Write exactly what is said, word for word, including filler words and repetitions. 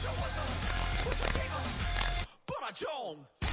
我说我是我是这个，but I don't